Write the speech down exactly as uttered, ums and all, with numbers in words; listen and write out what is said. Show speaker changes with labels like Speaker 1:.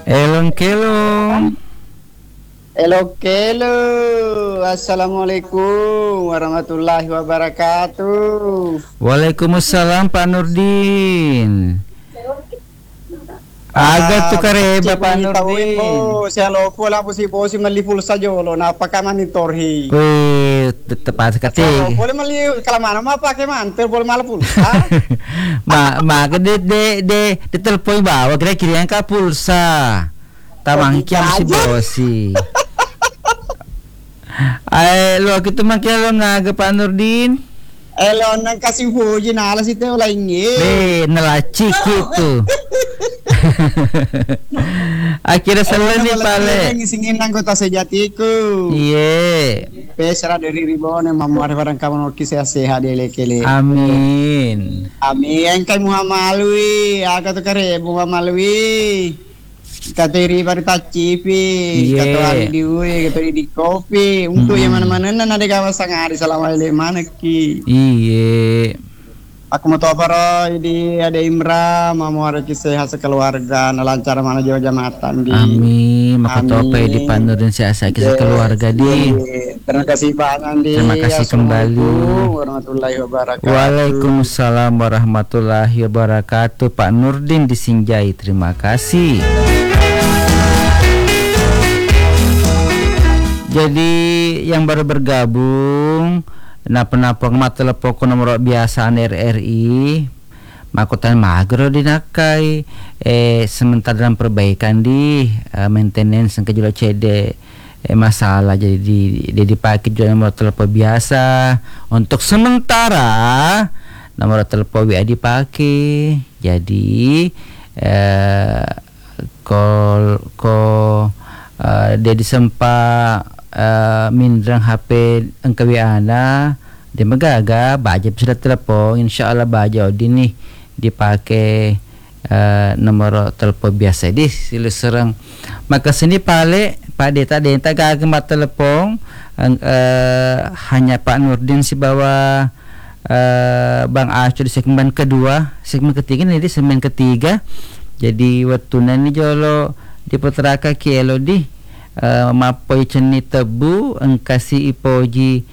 Speaker 1: Elong kelong.
Speaker 2: Halo, halo. Assalamualaikum warahmatullahi wabarakatuh.
Speaker 1: Waalaikumsalam Pak Nurdin. Agak tu kare Bapak Nurdin.
Speaker 2: Oh, saya lupa lah si posi mali pulsa jolo. Napa ka manitorhi?
Speaker 1: Wih, tepat sekali.
Speaker 2: Boleh mali kalau mana mah pakai mantel boleh malah pulsa.
Speaker 1: Ma, ma de de de de telepon bawa kira-kira yang ka pulsa. Tamang kiam si bosi. Ay, lo kita makin lo ngaga Pak Nurdin.
Speaker 2: Elo nang kasih puji nala si teo lainnya.
Speaker 1: Eh, nelaci gitu. Akhirnya selesai nih pale.
Speaker 2: Ngisingin anggota sejatiku.
Speaker 1: Iya.
Speaker 2: Pesra dari ribon yang mamar barang kamu kisah sehat delekele.
Speaker 1: Amin.
Speaker 2: Amin. Kay Muhammad Alwi, aga to kare Muhammad Alwi. Kateri barita cipi,
Speaker 1: Iya.
Speaker 2: kato hari diwe, kato di kopi. Untuk yang mana-mana na ada kawasan hari selama ile mana ki.
Speaker 1: Iya.
Speaker 2: Aku mau tahu apa di ada Imra, mau ada kisah hasil keluarga, na lancar mana jauh jamatan di.
Speaker 1: Amin. Maka tope di Panur dan siasa kisah keluarga di.
Speaker 2: Terima kasih Pak Nandi.
Speaker 1: Terima kasih kembali.
Speaker 2: Assalamualaikum warahmatullahi wabarakatuh.
Speaker 1: Waalaikumsalam warahmatullahi wabarakatuh. Pak Nurdin di Sinjai. Terima kasih. Jadi yang baru bergabung, napa-napa mata lepok nomor biasaan R R I, makutan magro dinakai, eh sementara dalam perbaikan di uh, maintenance yang kejual C D eh, masalah jadi di, di dipakai juga nomor telepon biasa untuk sementara nomor telepon W A dipakai, jadi eh, call call uh, dia disempat Uh, mindrang H P engke W A na dia magaga baja sudah telepon insyaallah baja di nih dipakai uh, nomor telepon biasa di sila serang maka sini pale Pak Deta Deta gaga telepon uh, hanya Pak Nurdin si bawa uh, Bang Aco di segmen kedua, segmen ketiga nih di segmen ketiga, jadi waktu nani jolo diputeraka kielo di Uh, mapoy ceni tebu engkasi ipoji